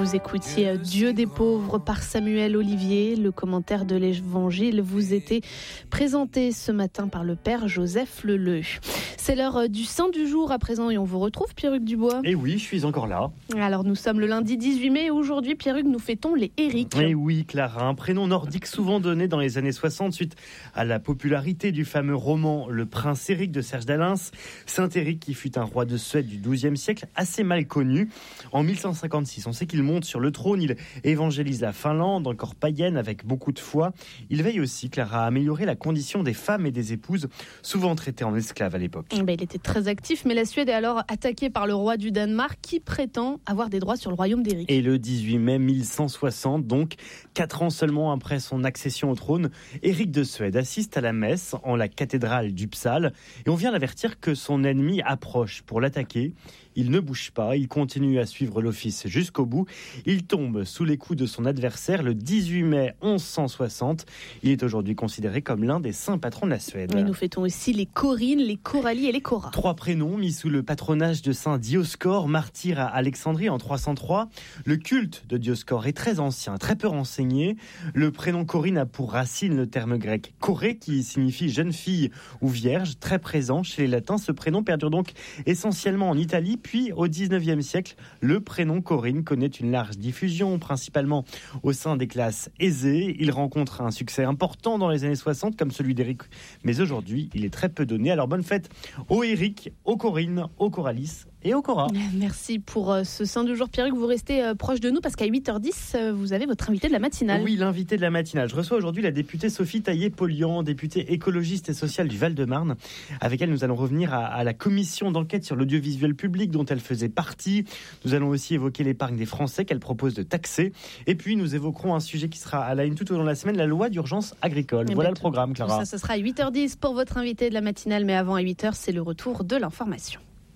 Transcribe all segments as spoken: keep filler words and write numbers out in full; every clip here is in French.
Vous écoutiez Dieu des pauvres par Samuel Olivier. Le commentaire de l'Évangile vous était présenté ce matin par le Père Joseph Leleu. C'est l'heure du Saint du jour à présent et on vous retrouve, Pierre-Hugues Dubois. Eh oui, je suis encore là. Alors nous sommes le lundi dix-huit mai et aujourd'hui, Pierre-Hugues, nous fêtons les Éric. Eh oui, Clara, un prénom nordique souvent donné dans les années soixante suite à la popularité du fameux roman Le Prince Éric de Serge Dalins. Saint Éric qui fut un roi de Suède du douzième siècle, assez mal connu. En mille cent cinquante-six, on sait qu'il monte sur le trône, il évangélise la Finlande, encore païenne, avec beaucoup de foi. Il veille aussi, Clara, à améliorer la condition des femmes et des épouses, souvent traitées en esclaves à l'époque. Ben, il était très actif, mais la Suède est alors attaquée par le roi du Danemark qui prétend avoir des droits sur le royaume d'Éric. Et le dix-huit mai mille cent soixante, donc quatre ans seulement après son accession au trône, Éric de Suède assiste à la messe en la cathédrale d'Uppsala et on vient l'avertir que son ennemi approche pour l'attaquer. Il ne bouge pas, il continue à suivre l'office jusqu'au bout. Il tombe sous les coups de son adversaire le dix-huit mai mille cent soixante. Il est aujourd'hui considéré comme l'un des saints patrons de la Suède. Et nous fêtons aussi les Corines, les Coralie et les Cora. Trois prénoms mis sous le patronage de saint Dioscore, martyr à Alexandrie en trois cent trois. Le culte de Dioscore est très ancien, très peu renseigné. Le prénom Corine a pour racine le terme grec Corée, qui signifie jeune fille ou vierge, très présent chez les latins. Ce prénom perdure donc essentiellement en Italie. Puis, au dix-neuvième siècle, le prénom Corinne connaît une large diffusion, principalement au sein des classes aisées. Il rencontre un succès important dans les années soixante, comme celui d'Éric. Mais aujourd'hui, il est très peu donné. Alors, bonne fête aux Éric, aux Corinne, aux Coralis et au Cora. Merci pour ce Saint du jour, Pierre-Hugues. Vous restez proche de nous parce qu'à huit heures dix, vous avez votre invité de la matinale. Oui, l'invité de la matinale. Je reçois aujourd'hui la députée Sophie Taillé-Polian, députée écologiste et sociale du Val-de-Marne. Avec elle, nous allons revenir à, à la commission d'enquête sur l'audiovisuel public dont elle faisait partie. Nous allons aussi évoquer l'épargne des Français qu'elle propose de taxer. Et puis, nous évoquerons un sujet qui sera à la une tout au long de la semaine, la loi d'urgence agricole. Et voilà ben, le programme, Clara. Ça, ce sera à huit heures dix pour votre invité de la matinale. Mais avant, à huit heures, c'est le retour de l'information.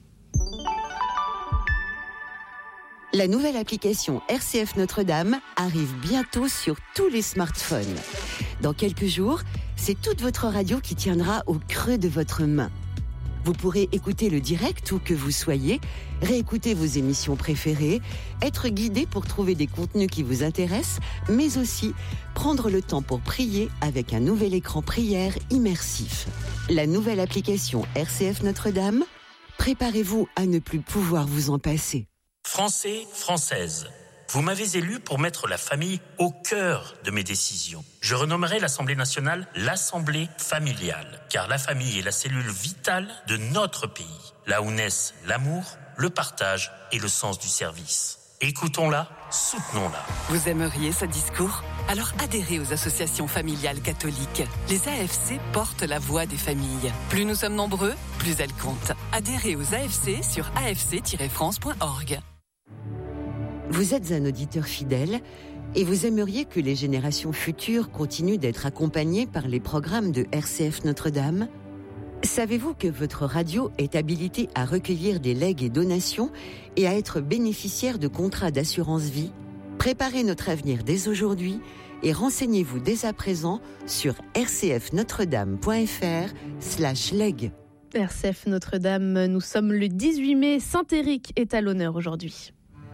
La nouvelle application R C F Notre-Dame arrive bientôt sur tous les smartphones. Dans quelques jours, c'est toute votre radio qui tiendra au creux de votre main. Vous pourrez écouter le direct où que vous soyez, réécouter vos émissions préférées, être guidé pour trouver des contenus qui vous intéressent, mais aussi prendre le temps pour prier avec un nouvel écran prière immersif. La nouvelle application R C F Notre-Dame, préparez-vous à ne plus pouvoir vous en passer. Français, Françaises, vous m'avez élu pour mettre la famille au cœur de mes décisions. Je renommerai l'Assemblée nationale l'Assemblée familiale, car la famille est la cellule vitale de notre pays, là où naissent l'amour, le partage et le sens du service. Écoutons-la, soutenons-la. Vous aimeriez ce discours ? Alors adhérez aux associations familiales catholiques. Les A F C portent la voix des familles. Plus nous sommes nombreux, plus elles comptent. Adhérez aux A F C sur a f c tiret france point org. Vous êtes un auditeur fidèle et vous aimeriez que les générations futures continuent d'être accompagnées par les programmes de R C F Notre-Dame ? Savez-vous que votre radio est habilitée à recueillir des legs et donations et à être bénéficiaire de contrats d'assurance vie ? Préparez notre avenir dès aujourd'hui et renseignez-vous dès à présent sur r c f notre dame point f r slash leg. R C F Notre-Dame, nous sommes le dix-huit mai, Saint-Éric est à l'honneur aujourd'hui.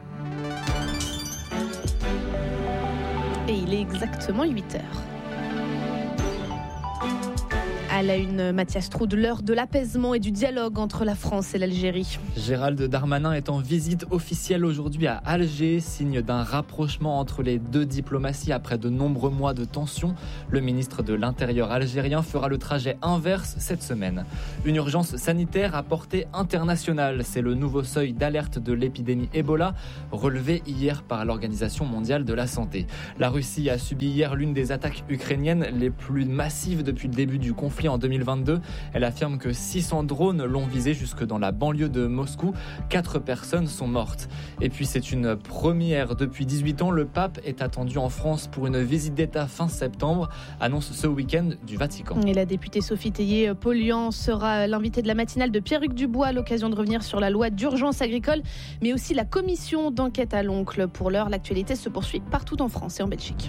Et il est exactement huit heures. À la une, Mathias Troud, l'heure de l'apaisement et du dialogue entre la France et l'Algérie. Gérald Darmanin est en visite officielle aujourd'hui à Alger, signe d'un rapprochement entre les deux diplomaties après de nombreux mois de tension. Le ministre de l'Intérieur algérien fera le trajet inverse cette semaine. Une urgence sanitaire à portée internationale, c'est le nouveau seuil d'alerte de l'épidémie Ebola, relevé hier par l'Organisation mondiale de la santé. La Russie a subi hier l'une des attaques ukrainiennes les plus massives depuis le début du conflit en deux mille vingt-deux. Elle affirme que six cents drones l'ont visé jusque dans la banlieue de Moscou. Quatre personnes sont mortes. Et puis c'est une première depuis dix-huit ans. Le pape est attendu en France pour une visite d'État fin septembre, annonce ce week-end du Vatican. Et la députée Sophie Taillé-Polian sera l'invitée de la matinale de Pierre-Hugues Dubois à l'occasion de revenir sur la loi d'urgence agricole, mais aussi la commission d'enquête à l'oncle. Pour l'heure, l'actualité se poursuit partout en France et en Belgique.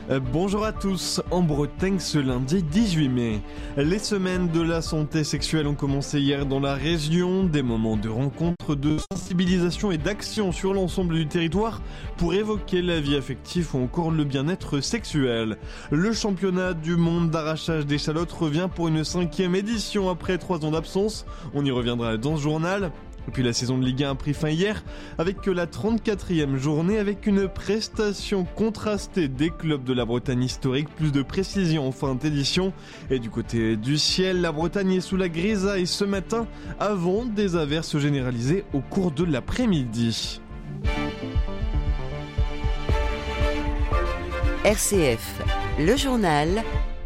Bonjour à tous, en Bretagne ce lundi dix-huit mai. Les semaines de la santé sexuelle ont commencé hier dans la région, des moments de rencontre, de sensibilisation et d'action sur l'ensemble du territoire pour évoquer la vie affective ou encore le bien-être sexuel. Le championnat du monde d'arrachage d'échalotes revient pour une cinquième édition après trois ans d'absence, on y reviendra dans ce journal. Et puis la saison de Ligue un a pris fin hier avec la trente-quatrième journée avec une prestation contrastée des clubs de la Bretagne historique. Plus de précision en fin d'édition. Et du côté du ciel, la Bretagne est sous la grisaille ce matin avant des averses généralisées au cours de l'après-midi. R C F, le journal,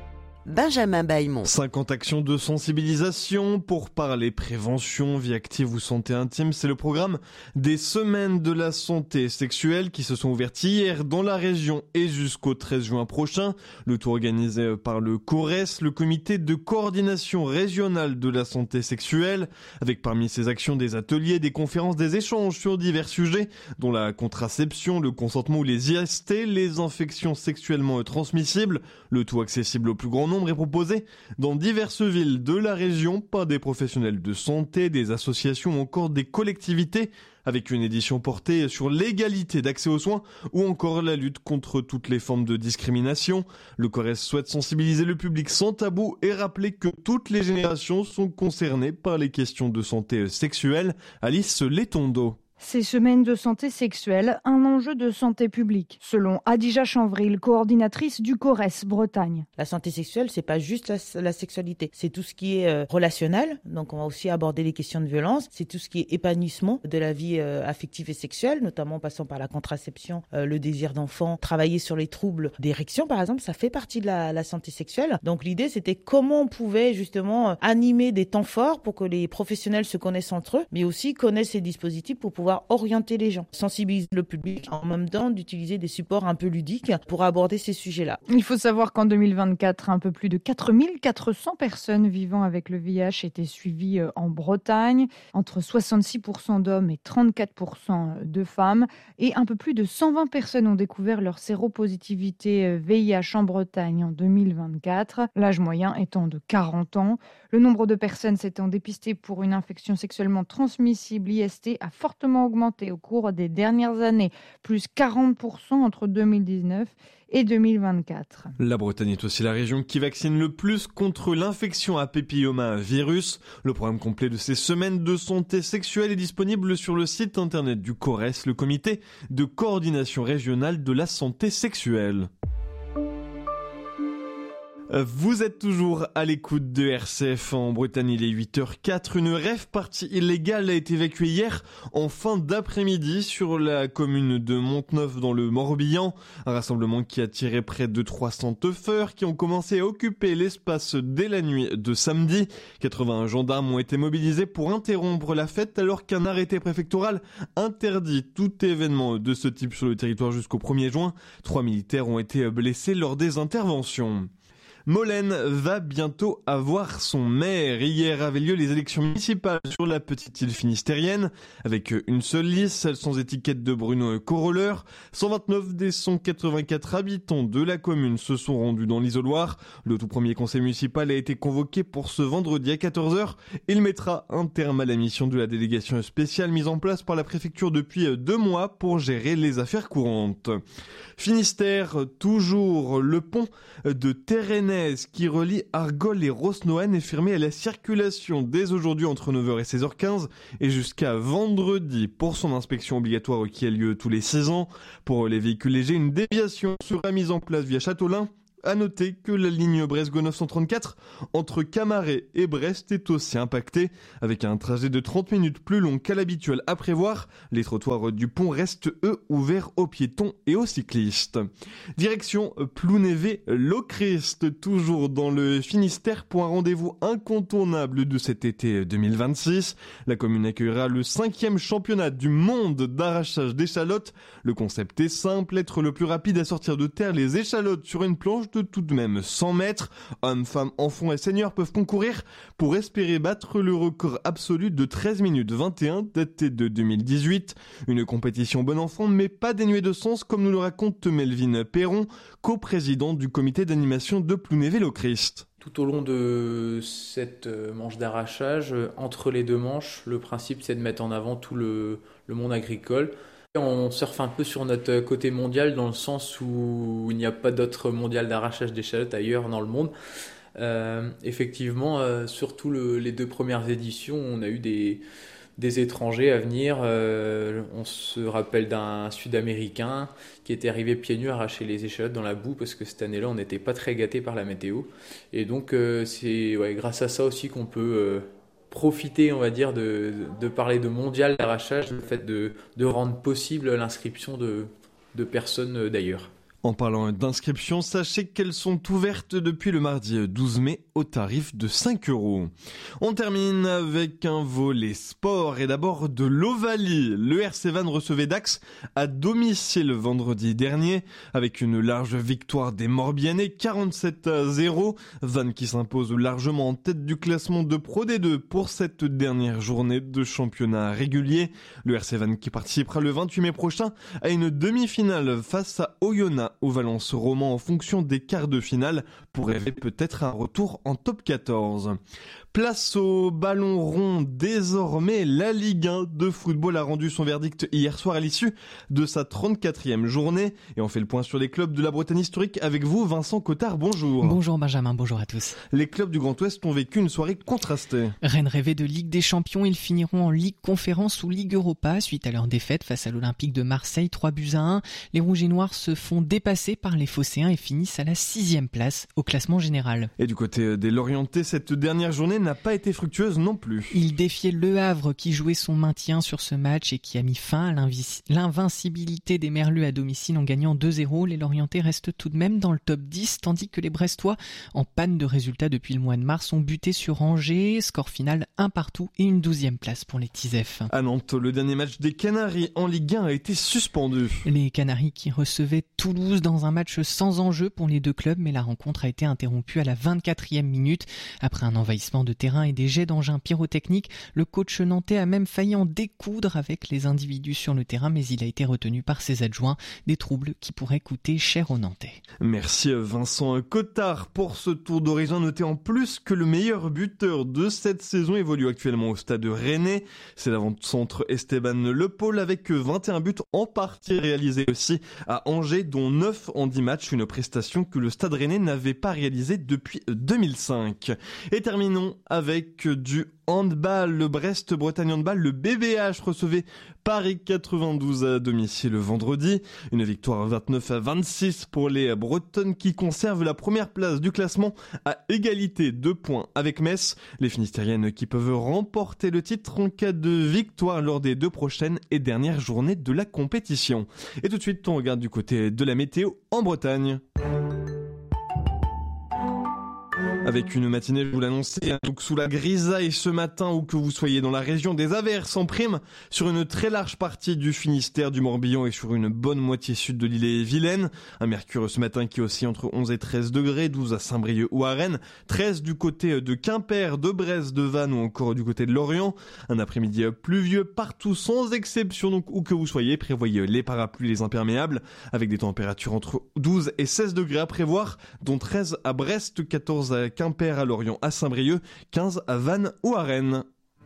Benjamin Bailmont. cinquante actions de sensibilisation pour parler prévention, vie active ou santé intime. C'est le programme des semaines de la santé sexuelle qui se sont ouvertes hier dans la région et jusqu'au treize juin prochain. Le tout organisé par le CORES, le comité de coordination régionale de la santé sexuelle, avec parmi ces actions des ateliers, des conférences, des échanges sur divers sujets, dont la contraception, le consentement ou les I S T, les infections sexuellement transmissibles, le tout accessible au plus grand nombre est proposé dans diverses villes de la région par des professionnels de santé, des associations ou encore des collectivités, avec une édition portée sur l'égalité d'accès aux soins ou encore la lutte contre toutes les formes de discrimination. Le CORES souhaite sensibiliser le public sans tabou et rappeler que toutes les générations sont concernées par les questions de santé sexuelle. Alice Letondo. Ces semaines de santé sexuelle, un enjeu de santé publique, selon Adija Chanvril, coordinatrice du CORES Bretagne. La santé sexuelle, c'est pas juste la, la sexualité, c'est tout ce qui est euh, relationnel. Donc, on va aussi aborder les questions de violence. C'est tout ce qui est épanouissement de la vie euh, affective et sexuelle, notamment en passant par la contraception, euh, le désir d'enfant, travailler sur les troubles d'érection, par exemple, ça fait partie de la, la santé sexuelle. Donc, l'idée, c'était comment on pouvait justement animer des temps forts pour que les professionnels se connaissent entre eux, mais aussi connaissent ces dispositifs pour pouvoir orienter les gens, sensibiliser le public, en même temps d'utiliser des supports un peu ludiques pour aborder ces sujets-là. Il faut savoir qu'en deux mille vingt-quatre, un peu plus de quatre mille quatre cents personnes vivant avec le V I H étaient suivies en Bretagne, entre soixante-six pour cent d'hommes et trente-quatre pour cent de femmes, et un peu plus de cent vingt personnes ont découvert leur séropositivité V I H en Bretagne en deux mille vingt-quatre, l'âge moyen étant de quarante ans. Le nombre de personnes s'étant dépistées pour une infection sexuellement transmissible I S T a fortement augmenté au cours des dernières années, plus quarante pour cent entre deux mille dix-neuf et deux mille vingt-quatre. La Bretagne est aussi la région qui vaccine le plus contre l'infection à papillomavirus. Le programme complet de ces semaines de santé sexuelle est disponible sur le site internet du CORES, le comité de coordination régionale de la santé sexuelle. Vous êtes toujours à l'écoute de R C F en Bretagne, il est huit heures quatre. Une rave party illégale a été évacuée hier en fin d'après-midi sur la commune de Monteneuf dans le Morbihan. Un rassemblement qui a attiré près de trois cents teufeurs qui ont commencé à occuper l'espace dès la nuit de samedi. quatre-vingts gendarmes ont été mobilisés pour interrompre la fête alors qu'un arrêté préfectoral interdit tout événement de ce type sur le territoire jusqu'au premier juin. Trois militaires ont été blessés lors des interventions. Molène va bientôt avoir son maire. Hier avaient lieu les élections municipales sur la petite île finistérienne, avec une seule liste, celle sans étiquette de Bruno Corolleur. cent vingt-neuf des cent quatre-vingt-quatre habitants de la commune se sont rendus dans l'isoloir. Le tout premier conseil municipal a été convoqué pour ce vendredi à quatorze heures. Il mettra un terme à la mission de la délégation spéciale mise en place par la préfecture depuis deux mois pour gérer les affaires courantes. Finistère, toujours, le pont de Térénèse qui relie Argol et Rosnoane est fermé à la circulation dès aujourd'hui entre neuf heures et seize heures quinze et jusqu'à vendredi pour son inspection obligatoire qui a lieu tous les six ans. Pour les véhicules légers, une déviation sera mise en place via Châteaulin. À noter que la ligne Brest-Go neuf cent trente-quatre entre Camaret et Brest est aussi impactée, avec un trajet de trente minutes plus long qu'à l'habituel à prévoir. Les trottoirs du pont restent, eux, ouverts aux piétons et aux cyclistes. Direction Plounévé-Lochrist, toujours dans le Finistère, pour un rendez-vous incontournable de cet été deux mille vingt-six. La commune accueillera le cinquième championnat du monde d'arrachage d'échalotes. Le concept est simple, être le plus rapide à sortir de terre les échalotes sur une planche étrange de tout de même cent mètres. Hommes, femmes, enfants et seniors peuvent concourir pour espérer battre le record absolu de treize minutes vingt et un daté de deux mille dix-huit. Une compétition bon enfant mais pas dénuée de sens comme nous le raconte Melvin Perron, coprésident du comité d'animation de Plounévez-Lochrist. Tout au long de cette manche d'arrachage, entre les deux manches, le principe c'est de mettre en avant tout le, le monde agricole. On surfe un peu sur notre côté mondial dans le sens où il n'y a pas d'autre mondial d'arrachage d'échalotes ailleurs dans le monde. Euh, effectivement, euh, surtout le, les deux premières éditions, on a eu des, des étrangers à venir. Euh, on se rappelle d'un Sud-Américain qui était arrivé pieds nus à arracher les échalotes dans la boue parce que cette année-là, on n'était pas très gâtés par la météo. Et donc, euh, c'est ouais, grâce à ça aussi qu'on peut euh, profiter, on va dire, de, de parler de mondial d'arrachage, le fait de, de rendre possible l'inscription de, de personnes d'ailleurs. En parlant d'inscriptions, sachez qu'elles sont ouvertes depuis le mardi douze mai au tarif de cinq euros. On termine avec un volet sport et d'abord de l'Ovalie. Le R C Vannes recevait Dax à domicile vendredi dernier avec une large victoire des Morbihanais quarante-sept à zéro. Vannes qui s'impose largement en tête du classement de Pro D deux pour cette dernière journée de championnat régulier. Le R C Vannes qui participera le vingt-huit mai prochain à une demi-finale face à Oyonnax au Valence Roman en fonction des quarts de finale pour rêver peut-être un retour en top quatorze. Place au ballon rond désormais. La Ligue un de football a rendu son verdict hier soir à l'issue de sa trente-quatrième journée. Et on fait le point sur les clubs de la Bretagne historique avec vous, Vincent Cottard. Bonjour. Bonjour Benjamin, bonjour à tous. Les clubs du Grand Ouest ont vécu une soirée contrastée. Rennes rêvait de Ligue des Champions, ils finiront en Ligue Conférence ou Ligue Europa suite à leur défaite face à l'Olympique de Marseille, trois buts à un. Les Rouges et Noirs se font dépasser par les Phocéens et finissent à la sixième place au classement général. Et du côté des Lorientais, cette dernière journée n'a pas été fructueuse non plus. Il défiait Le Havre qui jouait son maintien sur ce match et qui a mis fin à l'invis- l'invincibilité des Merlus à domicile en gagnant deux zéro. Les Lorientais restent tout de même dans le top dix tandis que les Brestois, en panne de résultats depuis le mois de mars, ont buté sur Angers. Score final un partout et une douzième place pour les Tisef. À Nantes, le dernier match des Canaries en Ligue un a été suspendu. Les Canaries qui recevaient Toulouse dans un match sans enjeu pour les deux clubs, mais la rencontre a été interrompue à la vingt-quatrième minute. Après un envahissement de terrain et des jets d'engins pyrotechniques, le coach nantais a même failli en découdre avec les individus sur le terrain, mais il a été retenu par ses adjoints. Des troubles qui pourraient coûter cher aux Nantais. Merci Vincent Cottard pour ce tour d'horizon. Notez en plus que le meilleur buteur de cette saison évolue actuellement au stade rennais. C'est l'avant-centre Esteban Le Paul avec vingt et un buts en partie réalisés aussi à Angers, dont neuf en dix matchs, une prestation que le Stade Rennais n'avait pas réalisée depuis deux mille cinq. Et terminons avec du handball. Le Brest-Bretagne Handball, le B B H recevait Paris quatre-vingt-douze à domicile vendredi. Une victoire vingt-neuf à vingt-six pour les Bretonnes qui conservent la première place du classement à égalité de points avec Metz. Les Finistériennes qui peuvent remporter le titre en cas de victoire lors des deux prochaines et dernières journées de la compétition. Et tout de suite, on regarde du côté de la météo en Bretagne. Avec une matinée, je vous l'annonçais, donc sous la grisaille ce matin, où que vous soyez dans la région, des averses en prime sur une très large partie du Finistère, du Morbihan et sur une bonne moitié sud de l'île-et-Vilaine. Un mercure ce matin qui oscille entre onze et treize degrés, douze à Saint-Brieuc ou à Rennes, treize du côté de Quimper, de Brest, de Vannes ou encore du côté de Lorient. Un après-midi pluvieux partout sans exception, donc où que vous soyez, prévoyez les parapluies, les imperméables, avec des températures entre douze et seize degrés à prévoir, dont treize à Brest, quatorze à Quimper, à Lorient, à Saint-Brieuc, quinze à Vannes ou à Rennes.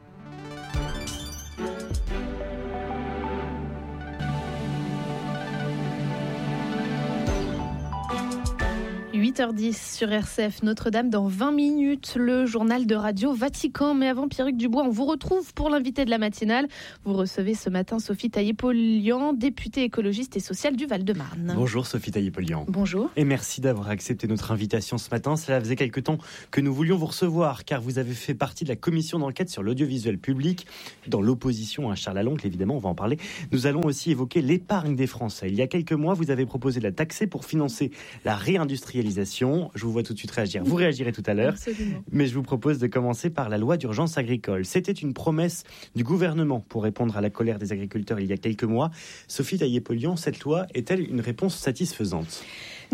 huit heures dix sur R C F Notre-Dame. Dans vingt minutes, le journal de Radio Vatican. Mais avant, Pierruc Dubois, on vous retrouve pour l'invité de la matinale. Vous recevez ce matin Sophie Taillé-Polian, députée écologiste et sociale du Val-de-Marne. Bonjour Sophie Taillé-Polian. Bonjour. Et merci d'avoir accepté notre invitation ce matin. Cela faisait quelque temps que nous voulions vous recevoir, car vous avez fait partie de la commission d'enquête sur l'audiovisuel public, dans l'opposition à Charles Aloncle, évidemment, on va en parler. Nous allons aussi évoquer l'épargne des Français. Il y a quelques mois, vous avez proposé de la taxer pour financer la réindustrialisation. Je vous vois tout de suite réagir. Vous réagirez tout à l'heure. Absolument. Mais je vous propose de commencer par la loi d'urgence agricole. C'était une promesse du gouvernement pour répondre à la colère des agriculteurs il y a quelques mois. Sophie Taillé-Polian, cette loi est-elle une réponse satisfaisante ? Non.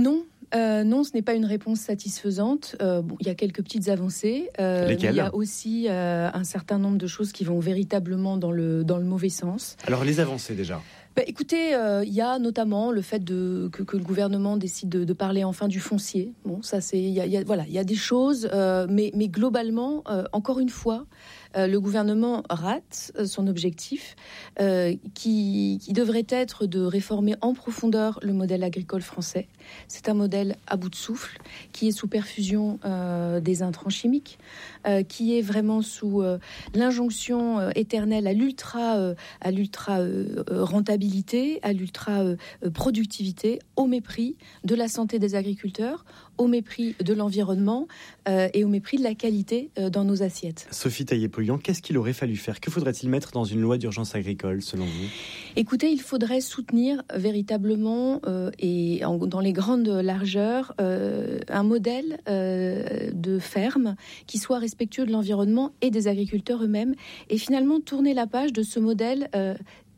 Euh, non, ce n'est pas une réponse satisfaisante. Euh, bon, il y a quelques petites avancées. Euh, Lesquelles ? Il y a aussi euh, un certain nombre de choses qui vont véritablement dans le, dans le mauvais sens. Alors les avancées déjà. Bah, écoutez, il euh, y a notamment le fait de, que, que le gouvernement décide de, de parler enfin du foncier. Bon, ça c'est, il y a, y a, voilà, il y a des choses, euh, mais, mais globalement, euh, encore une fois, euh, le gouvernement rate euh, son objectif, euh, qui, qui devrait être de réformer en profondeur le modèle agricole français. C'est un modèle à bout de souffle, qui est sous perfusion euh, des intrants chimiques, euh, qui est vraiment sous euh, l'injonction euh, éternelle à l'ultra, euh, à l'ultra euh, rentabilité, à l'ultra euh, productivité, au mépris de la santé des agriculteurs, au mépris de l'environnement euh, et au mépris de la qualité euh, dans nos assiettes. Sophie Taillé-Polian, qu'est-ce qu'il aurait fallu faire ? Que faudrait-il mettre dans une loi d'urgence agricole, selon vous ? Écoutez, il faudrait soutenir véritablement euh, et en, dans les grandes largeurs euh, un modèle euh, de ferme qui soit respectueux de l'environnement et des agriculteurs eux-mêmes, et finalement tourner la page de ce modèle euh,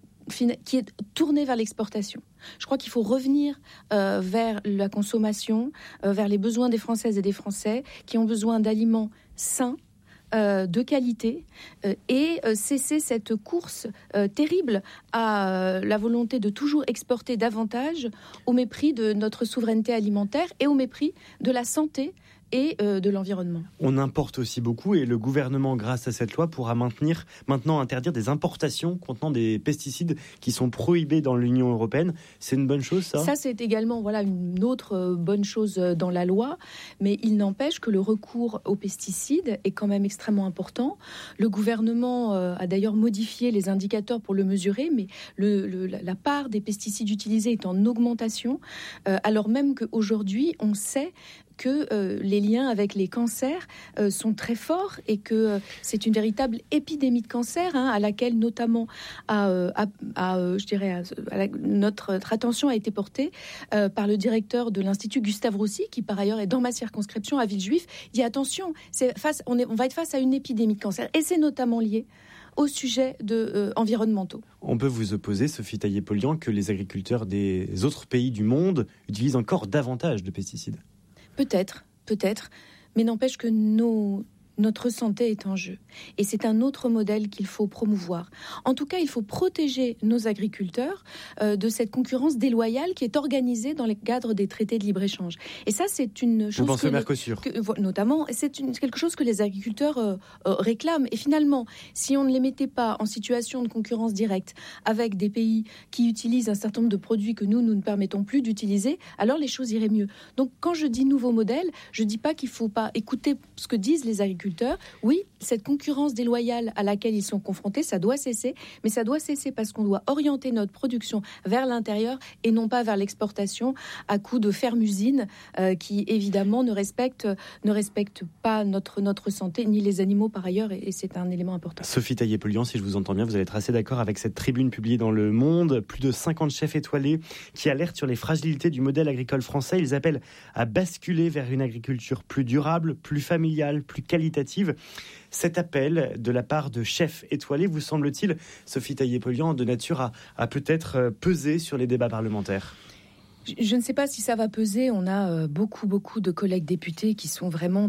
qui est tourné vers l'exportation. Je crois qu'il faut revenir euh, vers la consommation, euh, vers les besoins des Françaises et des Français qui ont besoin d'aliments sains, Euh, de qualité euh, et euh, cesser cette course euh, terrible à euh, la volonté de toujours exporter davantage au mépris de notre souveraineté alimentaire et au mépris de la santé et euh, de l'environnement. On importe aussi beaucoup et le gouvernement, grâce à cette loi, pourra maintenir, maintenant interdire des importations contenant des pesticides qui sont prohibés dans l'Union européenne. C'est une bonne chose, ça ? Ça, c'est également voilà, une autre euh, bonne chose dans la loi, mais il n'empêche que le recours aux pesticides est quand même extrêmement important. Le gouvernement euh, a d'ailleurs modifié les indicateurs pour le mesurer, mais le, le, la part des pesticides utilisés est en augmentation, euh, alors même qu'aujourd'hui, on sait que euh, les liens avec les cancers euh, sont très forts et que euh, c'est une véritable épidémie de cancer hein, à laquelle notamment à, euh, à, à, euh, je dirais à, à la, notre, notre attention a été portée euh, par le directeur de l'Institut Gustave Roussy, qui par ailleurs est dans ma circonscription à Villejuif. Il dit attention, c'est face, on, est, on va être face à une épidémie de cancer et c'est notamment lié aux sujets de, euh, environnementaux. On peut vous opposer, Sophie Taillé-Polian, que les agriculteurs des autres pays du monde utilisent encore davantage de pesticides. Peut-être, peut-être, mais n'empêche que nos, notre santé est en jeu. Et c'est un autre modèle qu'il faut promouvoir. En tout cas, il faut protéger nos agriculteurs euh, de cette concurrence déloyale qui est organisée dans le cadre des traités de libre-échange. Et ça, c'est une chose... Vous pensez que au Mercosur que, notamment, c'est une, quelque chose que les agriculteurs euh, euh, réclament. Et finalement, si on ne les mettait pas en situation de concurrence directe avec des pays qui utilisent un certain nombre de produits que nous, nous ne permettons plus d'utiliser, alors les choses iraient mieux. Donc, quand je dis nouveau modèle, je ne dis pas qu'il ne faut pas écouter ce que disent les agriculteurs. Oui, cette concurrence déloyale à laquelle ils sont confrontés, ça doit cesser, mais ça doit cesser parce qu'on doit orienter notre production vers l'intérieur et non pas vers l'exportation à coup de fermes-usines euh, qui évidemment ne respectent, ne respectent pas notre, notre santé ni les animaux par ailleurs, et, et c'est un élément important. Sophie Taillé-Polian, si je vous entends bien, vous allez être assez d'accord avec cette tribune publiée dans Le Monde. Plus de cinquante chefs étoilés qui alertent sur les fragilités du modèle agricole français. Ils appellent à basculer vers une agriculture plus durable, plus familiale, plus qualitative. Cet appel de la part de chefs étoilés vous semble-t-il, Sophie Taillé-Polian, de nature à, à peut-être peser sur les débats parlementaires ? Je ne sais pas si ça va peser. On a beaucoup, beaucoup de collègues députés qui sont vraiment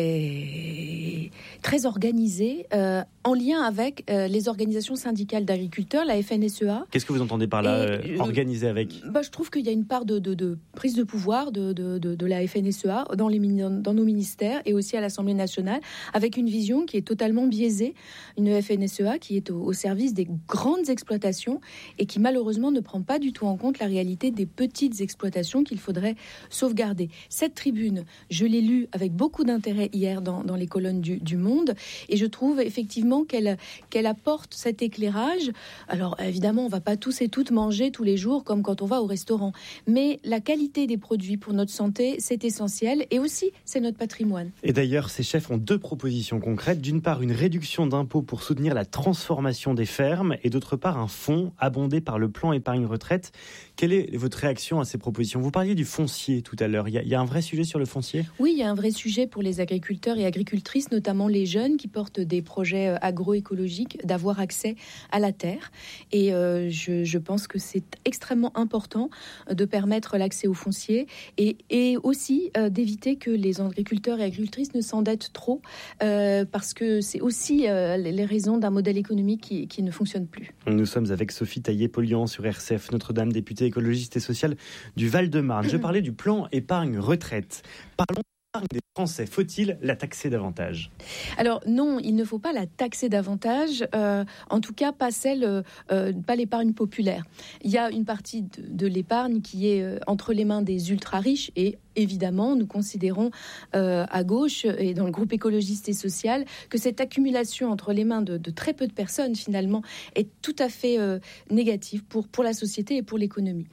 très, très organisés, euh, en lien avec euh, les organisations syndicales d'agriculteurs, la F N S E A. Qu'est-ce que vous entendez par là, euh, euh, organisés avec ? bah, Je trouve qu'il y a une part de, de, de prise de pouvoir de, de, de, de la F N S E A dans, les, dans nos ministères et aussi à l'Assemblée nationale, avec une vision qui est totalement biaisée. Une F N S E A qui est au, au service des grandes exploitations et qui malheureusement ne prend pas du tout en compte la réalité des petites exploitations qu'il faudrait sauvegarder. Cette tribune, je l'ai lue avec beaucoup d'intérêt hier dans, dans les colonnes du, du Monde, et je trouve effectivement qu'elle, qu'elle apporte cet éclairage. Alors évidemment, on ne va pas tous et toutes manger tous les jours comme quand on va au restaurant, mais la qualité des produits pour notre santé, c'est essentiel, et aussi c'est notre patrimoine. Et d'ailleurs, ces chefs ont deux propositions concrètes. D'une part, une réduction d'impôts pour soutenir la transformation des fermes, et d'autre part, un fonds abondé par le plan épargne retraite. Quelle est votre réaction à ces propositions ? Vous parliez du foncier tout à l'heure. Il y a, il y a un vrai sujet sur le foncier ? Oui, il y a un vrai sujet pour les agriculteurs et agricultrices, notamment les jeunes qui portent des projets agroécologique, d'avoir accès à la terre. Et euh, je, je pense que c'est extrêmement important de permettre l'accès au foncier et, et aussi euh, d'éviter que les agriculteurs et agricultrices ne s'endettent trop euh, parce que c'est aussi euh, les raisons d'un modèle économique qui, qui ne fonctionne plus. Nous sommes avec Sophie Taillé-Polian sur R C F Notre-Dame, députée écologiste et sociale du Val-de-Marne. Je parlais du plan épargne retraite. Parlons des Français. Faut-il la taxer davantage ? Alors non, il ne faut pas la taxer davantage, euh, en tout cas pas celle, euh, pas l'épargne populaire. Il y a une partie de, de l'épargne qui est euh, entre les mains des ultra-riches et évidemment, nous considérons euh, à gauche et dans le groupe écologiste et social que cette accumulation entre les mains de, de très peu de personnes finalement est tout à fait euh, négative pour, pour la société et pour l'économie.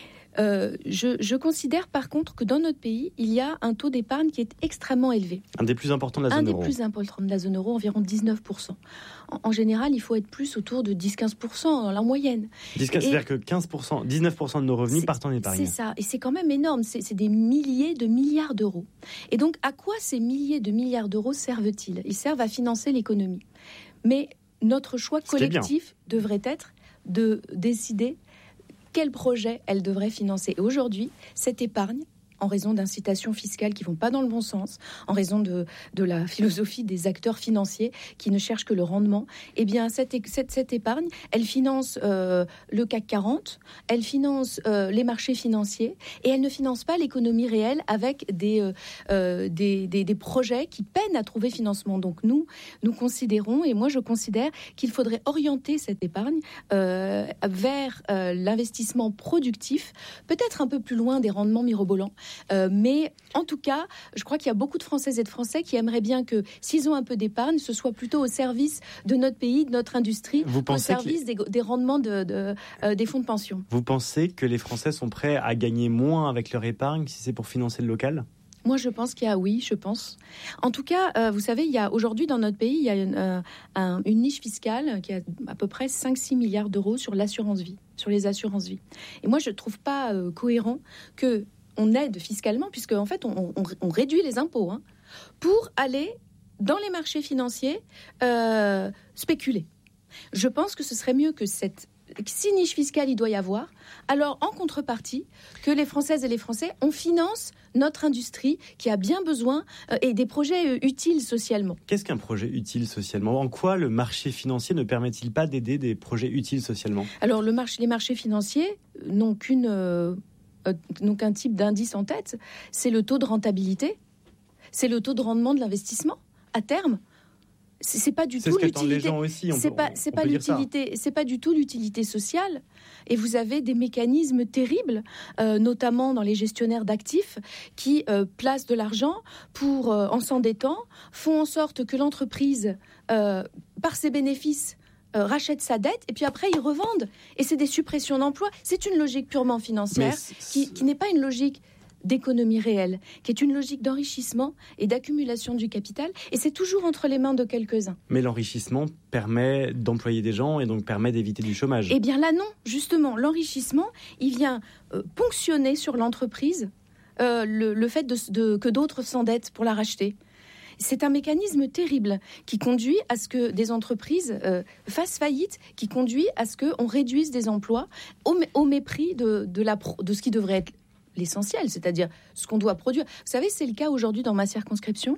Euh, je, je considère par contre que dans notre pays, il y a un taux d'épargne qui est extrêmement élevé. Un des plus importants de la zone un euro. Un des plus importants de la zone euro, environ dix-neuf pour cent. En, en général, il faut être plus autour de dix à quinze pour cent dans la moyenne. dix, quinze, c'est-à-dire que quinze pour cent, dix-neuf pour cent de nos revenus partent en épargne. C'est ça, et c'est quand même énorme. C'est, c'est des milliers de milliards d'euros. Et donc, à quoi ces milliers de milliards d'euros servent-ils ? Ils servent à financer l'économie. Mais notre choix collectif devrait être de décider quel projet elle devrait financer. Et aujourd'hui, cette épargne, en raison d'incitations fiscales qui ne vont pas dans le bon sens, en raison de, de la philosophie des acteurs financiers qui ne cherchent que le rendement, eh bien, cette, cette, cette épargne, elle finance euh, le C A C quarante, elle finance euh, les marchés financiers et elle ne finance pas l'économie réelle avec des, euh, des, des, des projets qui peinent à trouver financement. Donc nous, nous considérons, et moi je considère qu'il faudrait orienter cette épargne euh, vers euh, l'investissement productif, peut-être un peu plus loin des rendements mirobolants. Euh, mais en tout cas, je crois qu'il y a beaucoup de Françaises et de Français qui aimeraient bien que, s'ils ont un peu d'épargne, ce soit plutôt au service de notre pays, de notre industrie, au service les... des, des rendements de, de, euh, des fonds de pension. Vous pensez que les Français sont prêts à gagner moins avec leur épargne si c'est pour financer le local ? Moi, je pense qu'il y a, oui, je pense. En tout cas, euh, vous savez, il y a aujourd'hui dans notre pays, il y a une, euh, un, une niche fiscale qui a à peu près cinq à six milliards d'euros sur l'assurance vie, sur les assurances vie. Et moi, je ne trouve pas euh, cohérent que on aide fiscalement, puisque en fait, on, on, on réduit les impôts hein, pour aller dans les marchés financiers euh, spéculer. Je pense que ce serait mieux que cette si niche fiscale il doit y avoir, alors en contrepartie, que les Françaises et les Français, on finance notre industrie qui a bien besoin euh, et des projets euh, utiles socialement. Qu'est-ce qu'un projet utile socialement ? En quoi le marché financier ne permet-il pas d'aider des projets utiles socialement ? Alors le marché, les marchés financiers n'ont qu'une... Euh, donc un type d'indice en tête, c'est le taux de rentabilité, c'est le taux de rendement de l'investissement à terme. C'est, c'est pas du c'est tout ce l'utilité. Les gens aussi, c'est peut, pas, c'est pas l'utilité. C'est pas du tout l'utilité sociale. Et vous avez des mécanismes terribles, euh, notamment dans les gestionnaires d'actifs, qui euh, placent de l'argent pour, euh, en s'endettant, font en sorte que l'entreprise, euh, par ses bénéfices, Euh, rachètent sa dette et puis après ils revendent et c'est des suppressions d'emplois. C'est une logique purement financière qui, qui n'est pas une logique d'économie réelle, qui est une logique d'enrichissement et d'accumulation du capital et c'est toujours entre les mains de quelques-uns. Mais l'enrichissement permet d'employer des gens et donc permet d'éviter du chômage. Eh bien là non, justement, l'enrichissement il vient euh, ponctionner sur l'entreprise euh, le, le fait de, de, que d'autres s'endettent pour la racheter. C'est un mécanisme terrible qui conduit à ce que des entreprises euh, fassent faillite, qui conduit à ce qu'on réduise des emplois au, au mépris de, de, la, de ce qui devrait être l'essentiel, c'est-à-dire ce qu'on doit produire. Vous savez, c'est le cas aujourd'hui dans ma circonscription,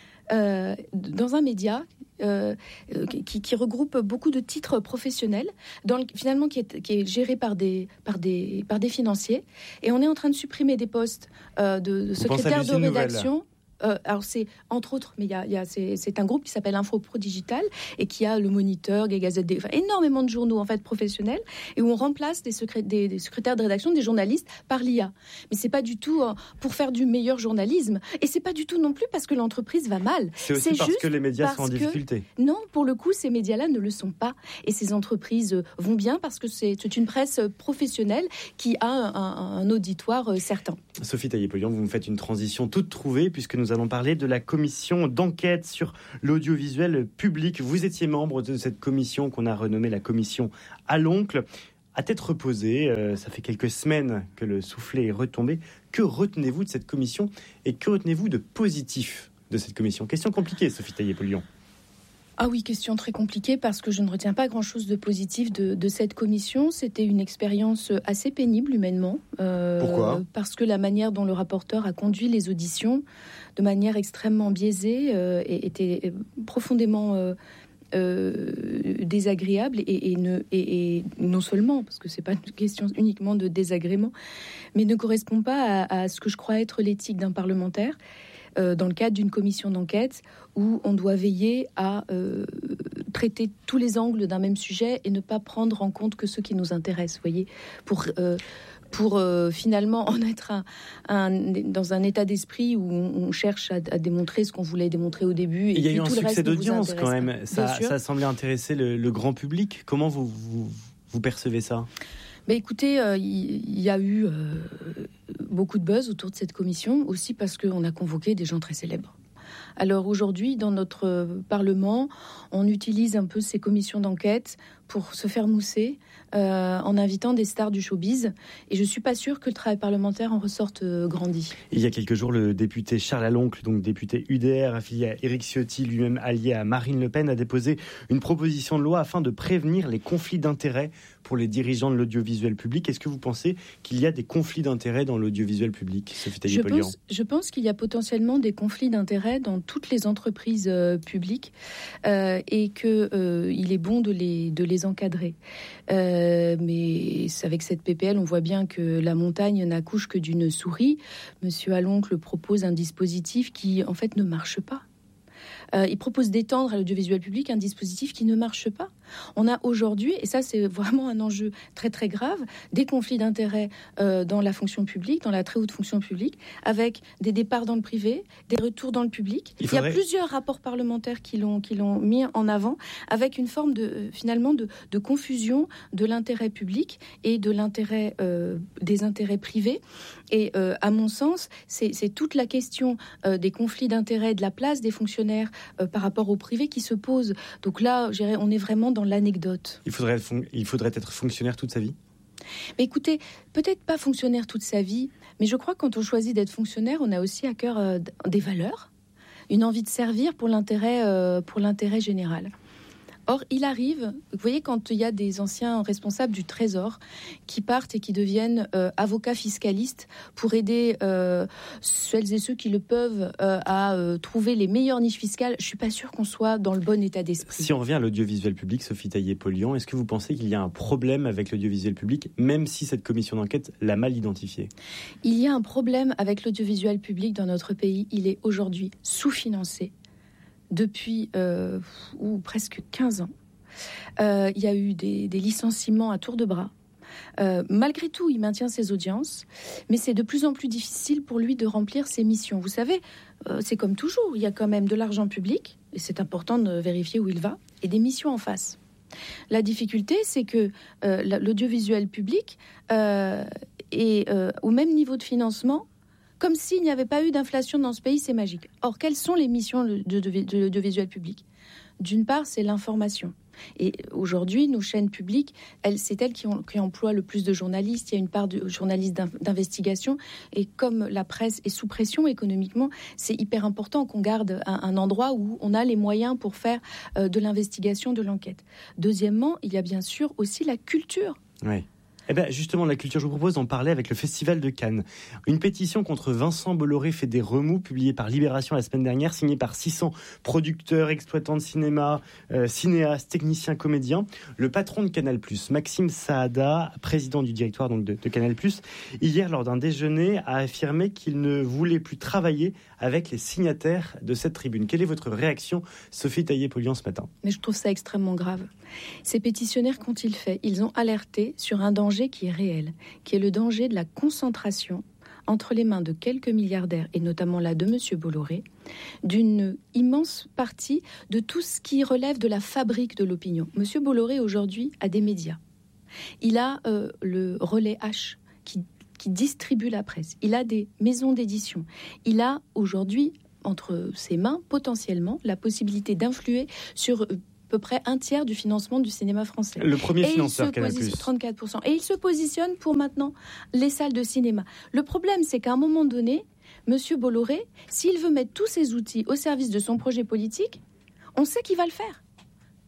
euh, dans un média euh, qui, qui regroupe beaucoup de titres professionnels, dans le, finalement qui est, qui est géré par des, par, des, par des financiers. Et on est en train de supprimer des postes euh, de, de secrétaire de rédaction. Nouvelle. Euh, alors c'est entre autres, mais il y a, y a c'est, c'est un groupe qui s'appelle Info Pro Digital et qui a le Moniteur, les Gazettes, des, enfin, énormément de journaux en fait professionnels et où on remplace des, secré- des, des secrétaires de rédaction, des journalistes par l'I A. Mais c'est pas du tout euh, pour faire du meilleur journalisme et c'est pas du tout non plus parce que l'entreprise va mal. C'est aussi c'est parce juste que les médias sont en difficulté. Que, non, pour le coup, ces médias-là ne le sont pas et ces entreprises euh, vont bien parce que c'est, c'est une presse professionnelle qui a un, un, un auditoire euh, certain. Sophie Taillé-Polian, vous me faites une transition toute trouvée puisque nous Nous allons parler de la commission d'enquête sur l'audiovisuel public. Vous étiez membre de cette commission qu'on a renommée la commission à l'oncle. À tête reposée, euh, ça fait quelques semaines que le soufflet est retombé. Que retenez-vous de cette commission et que retenez-vous de positif de cette commission ? Question compliquée, Sophie Taillé-Polian. Ah oui, question très compliquée parce que je ne retiens pas grand-chose de positif de, de cette commission. C'était une expérience assez pénible humainement. Euh, Pourquoi ? Parce que la manière dont le rapporteur a conduit les auditions, de manière extrêmement biaisée, euh, était profondément euh, euh, désagréable et, et, ne, et, et non seulement, parce que c'est pas une question uniquement de désagrément, mais ne correspond pas à, à ce que je crois être l'éthique d'un parlementaire. Dans le cadre d'une commission d'enquête où on doit veiller à euh, traiter tous les angles d'un même sujet et ne pas prendre en compte que ceux qui nous intéressent, vous voyez, pour, euh, pour euh, finalement en être un, un, dans un état d'esprit où on cherche à, à démontrer ce qu'on voulait démontrer au début. Et il y a eu un tout succès d'audience quand même, ça, ça a semblé intéresser le, le grand public. Comment vous, vous, vous percevez ça ? Bah écoutez, il euh, y, y a eu euh, beaucoup de buzz autour de cette commission, aussi parce qu'on a convoqué des gens très célèbres. Alors aujourd'hui, dans notre Parlement, on utilise un peu ces commissions d'enquête pour se faire mousser euh, en invitant des stars du showbiz. Et je ne suis pas sûre que le travail parlementaire en ressorte euh, grandi. Il y a quelques jours, le député Charles Aloncle, donc député U D R, affilié à Éric Ciotti, lui-même allié à Marine Le Pen, a déposé une proposition de loi afin de prévenir les conflits d'intérêts pour les dirigeants de l'audiovisuel public. Est-ce que vous pensez qu'il y a des conflits d'intérêts dans l'audiovisuel public, Sophie Taillé-Polian ? je pense, je pense qu'il y a potentiellement des conflits d'intérêts dans toutes les entreprises euh, publiques euh, et qu'il euh, est bon de les, de les encadrer. Euh, mais avec cette P P L, on voit bien que la montagne n'accouche que d'une souris. Monsieur Aloncle propose un dispositif qui, en fait, ne marche pas. Euh, il propose d'étendre à l'audiovisuel public un dispositif qui ne marche pas. On a aujourd'hui, et ça c'est vraiment un enjeu très très grave, des conflits d'intérêts euh, dans la fonction publique, dans la très haute fonction publique, avec des départs dans le privé, des retours dans le public. Il, faudrait... il y a plusieurs rapports parlementaires qui l'ont, qui l'ont mis en avant, avec une forme de, euh, finalement de, de confusion de l'intérêt public et de l'intérêt, euh, des intérêts privés. Et euh, à mon sens, c'est, c'est toute la question euh, des conflits d'intérêts, de la place des fonctionnaires euh, par rapport au privé qui se pose. Donc là, je dirais, on est vraiment dans l'anecdote. Il faudrait, il faudrait être fonctionnaire toute sa vie ? Mais écoutez, peut-être pas fonctionnaire toute sa vie, mais je crois que quand on choisit d'être fonctionnaire, on a aussi à cœur euh, des valeurs, une envie de servir pour l'intérêt, euh, pour l'intérêt général. Or, il arrive, vous voyez, quand il y a des anciens responsables du Trésor qui partent et qui deviennent euh, avocats fiscalistes pour aider euh, celles et ceux qui le peuvent euh, à euh, trouver les meilleures niches fiscales, je ne suis pas sûre qu'on soit dans le bon état d'esprit. Si on revient à l'audiovisuel public, Sophie Taillé-Polian, est-ce que vous pensez qu'il y a un problème avec l'audiovisuel public, même si cette commission d'enquête l'a mal identifié ? Il y a un problème avec l'audiovisuel public dans notre pays. Il est aujourd'hui sous-financé. Depuis euh, ou presque quinze ans. Euh, il y a eu des, des licenciements à tour de bras. Euh, malgré tout, il maintient ses audiences, mais c'est de plus en plus difficile pour lui de remplir ses missions. Vous savez, euh, c'est comme toujours, il y a quand même de l'argent public, et c'est important de vérifier où il va, et des missions en face. La difficulté, c'est que euh, l'audiovisuel public euh, est euh, au même niveau de financement comme s'il n'y avait pas eu d'inflation dans ce pays, c'est magique. Or, quelles sont les missions de, de, de, de l'audiovisuel public ? D'une part, c'est l'information. Et aujourd'hui, nos chaînes publiques, elles, c'est elles qui, ont, qui emploient le plus de journalistes. Il y a une part de journalistes d'investigation. Et comme la presse est sous pression économiquement, c'est hyper important qu'on garde un, un endroit où on a les moyens pour faire euh, de l'investigation, de l'enquête. Deuxièmement, il y a bien sûr aussi la culture. Oui. Eh bien, justement, la culture, je vous propose d'en parler avec le Festival de Cannes. Une pétition contre Vincent Bolloré fait des remous, publiée par Libération la semaine dernière, signée par six cents producteurs, exploitants de cinéma, euh, cinéastes, techniciens, comédiens. Le patron de Canal+, Maxime Saada, président du directoire donc, de, de Canal+, hier, lors d'un déjeuner, a affirmé qu'il ne voulait plus travailler avec les signataires de cette tribune. Quelle est votre réaction, Sophie Taillé-Polian, ce matin ? Mais je trouve ça extrêmement grave. Ces pétitionnaires, qu'ont-ils fait ? Ils ont alerté sur un danger qui est réel, qui est le danger de la concentration entre les mains de quelques milliardaires, et notamment là de M. Bolloré, d'une immense partie de tout ce qui relève de la fabrique de l'opinion. M. Bolloré, aujourd'hui, a des médias. Il a euh, le relais H qui, qui distribue la presse. Il a des maisons d'édition. Il a aujourd'hui, entre ses mains, potentiellement, la possibilité d'influer sur euh, à peu près un tiers du financement du cinéma français. Le premier et financeur Canal+. trente-quatre pour cent. Et il se positionne pour maintenant les salles de cinéma. Le problème, c'est qu'à un moment donné, M. Bolloré, s'il veut mettre tous ses outils au service de son projet politique, on sait qu'il va le faire.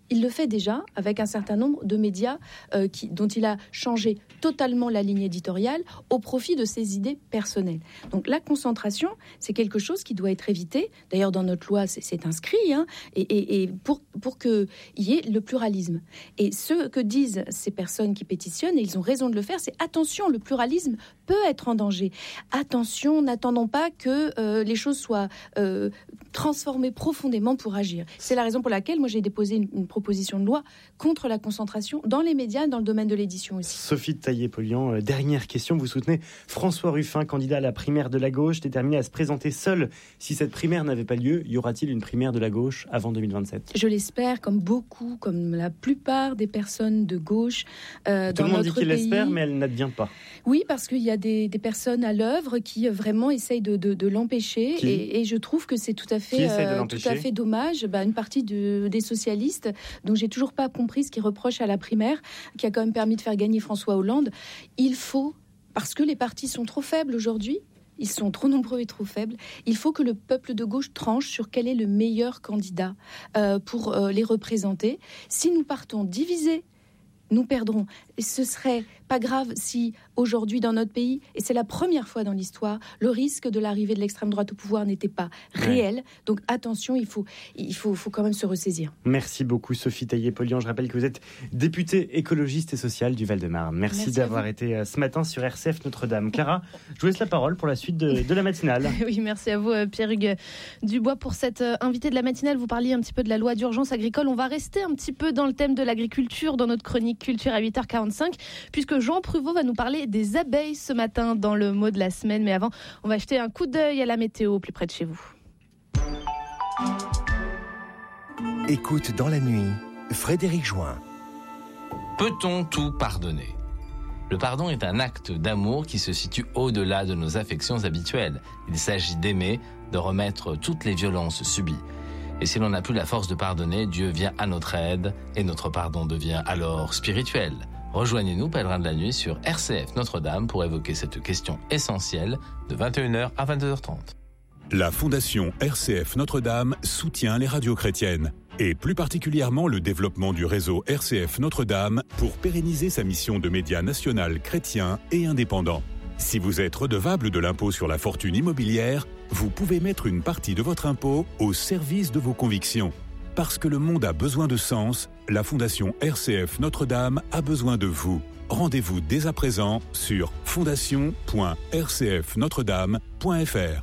Il le fait déjà avec un certain nombre de médias euh, qui, dont il a changé totalement la ligne éditoriale au profit de ses idées personnelles. Donc la concentration, c'est quelque chose qui doit être évité. D'ailleurs, dans notre loi, c'est, c'est inscrit, hein, et, et, et pour, pour qu'il y ait le pluralisme. Et ce que disent ces personnes qui pétitionnent, et ils ont raison de le faire, c'est attention, le pluralisme peut être en danger. Attention, n'attendons pas que euh, les choses soient euh, transformées profondément pour agir. C'est la raison pour laquelle moi j'ai déposé une, une proposition de loi contre la concentration dans les médias, dans le domaine de l'édition aussi. Sophie Taillé-Polian, euh, dernière question. Vous soutenez François Ruffin, candidat à la primaire de la gauche, déterminé à se présenter seul. Si cette primaire n'avait pas lieu, y aura-t-il une primaire de la gauche avant deux mille vingt-sept ? Je l'espère, comme beaucoup, comme la plupart des personnes de gauche euh, Tout dans le monde notre dit qu'il pays. l'espère, mais elle n'advient pas. Oui, parce qu'il y a des, des personnes à l'œuvre qui vraiment essayent de, de, de l'empêcher, et, et je trouve que c'est tout à fait, euh, tout à fait dommage. Bah, une partie de, des socialistes, dont j'ai toujours pas compris ce qu'ils reprochent à la primaire, qui a quand même permis de faire gagner François Hollande. Il faut, parce que les partis sont trop faibles aujourd'hui, ils sont trop nombreux et trop faibles, il faut que le peuple de gauche tranche sur quel est le meilleur candidat euh, pour euh, les représenter. Si nous partons divisés, nous perdrons. Et ce serait pas grave si aujourd'hui dans notre pays, et c'est la première fois dans l'histoire, le risque de l'arrivée de l'extrême droite au pouvoir n'était pas réel. Ouais. Donc attention, il faut, il faut, faut quand même se ressaisir. Merci beaucoup Sophie Taillé-Polian. Je rappelle que vous êtes députée écologiste et sociale du Val-de-Marne. Merci, Merci d'avoir été ce matin sur R C F Notre-Dame. Clara, je vous laisse la parole pour la suite de, de la matinale. Oui, merci à vous Pierre-Hugues Dubois pour cette invitée de la matinale. Vous parliez un petit peu de la loi d'urgence agricole. On va rester un petit peu dans le thème de l'agriculture dans notre chronique culture à huit heures quarante-cinq, puisque Jean Pruvot va nous parler des abeilles ce matin dans le mot de la semaine. Mais avant, on va jeter un coup d'œil à la météo plus près de chez vous. Écoute dans la nuit, Frédéric Join. Peut-on tout pardonner ? Le pardon est un acte d'amour qui se situe au-delà de nos affections habituelles. Il s'agit d'aimer, de remettre toutes les violences subies. Et si l'on n'a plus la force de pardonner, Dieu vient à notre aide et notre pardon devient alors spirituel. Rejoignez-nous, pèlerins de la nuit, sur R C F Notre-Dame pour évoquer cette question essentielle de vingt et une heures à vingt-deux heures trente. La Fondation R C F Notre-Dame soutient les radios chrétiennes et plus particulièrement le développement du réseau R C F Notre-Dame pour pérenniser sa mission de média national chrétien et indépendant. Si vous êtes redevable de l'impôt sur la fortune immobilière, vous pouvez mettre une partie de votre impôt au service de vos convictions. Parce que le monde a besoin de sens, la Fondation R C F Notre-Dame a besoin de vous. Rendez-vous dès à présent sur fondation point r c f notre dame point f r.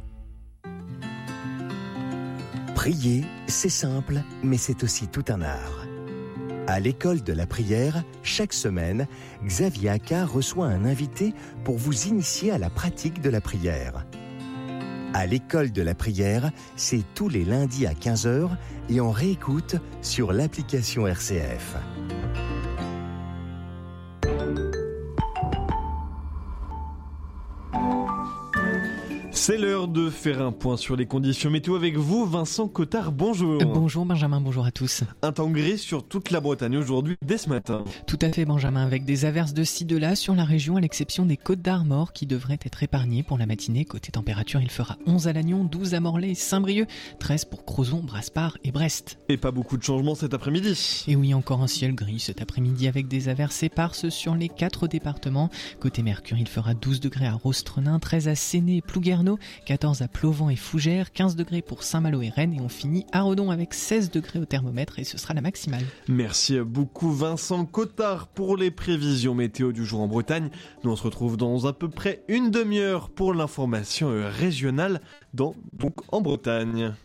Prier, c'est simple, mais c'est aussi tout un art. À l'école de la prière, chaque semaine, Xavier Accard reçoit un invité pour vous initier à la pratique de la prière. À l'école de la prière, c'est tous les lundis à quinze heures et on réécoute sur l'application R C F. C'est l'heure de faire un point sur les conditions météo avec vous, Vincent Cottard, bonjour. Euh, bonjour Benjamin, bonjour à tous. Un temps gris sur toute la Bretagne aujourd'hui, dès ce matin. Tout à fait Benjamin, avec des averses de ci de là sur la région, à l'exception des Côtes d'Armor qui devraient être épargnées pour la matinée. Côté température, il fera onze à Lannion, douze à Morlaix et Saint-Brieuc, treize pour Crozon, Brasparts et Brest. Et pas beaucoup de changements cet après-midi. Et oui, encore un ciel gris cet après-midi avec des averses éparses sur les quatre départements. Côté Mercure, il fera douze degrés à Rostrenin, treize à Séné et Plouguerneau, quatorze à Plovent et Fougères, quinze degrés pour Saint-Malo et Rennes, et on finit à Redon avec seize degrés au thermomètre et ce sera la maximale. Merci beaucoup Vincent Cottard pour les prévisions météo du jour en Bretagne. Nous on se retrouve dans à peu près une demi-heure pour l'information régionale dans, donc en Bretagne.